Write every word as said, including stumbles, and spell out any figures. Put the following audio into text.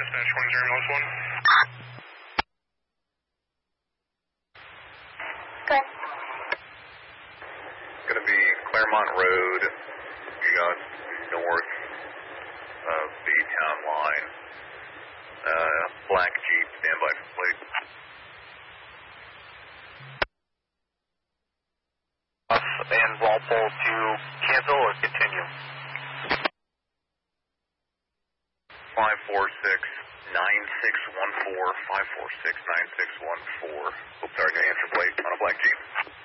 dispatch one zero one one. Good. Going to be Claremont Road. You got north of the town line. Uh, black Jeep, standby for plate. And Walpole to cancel or continue? five four six, nine six one four, five four six, nine six one four. Oops, sorry, gonna answer plate on a black Jeep.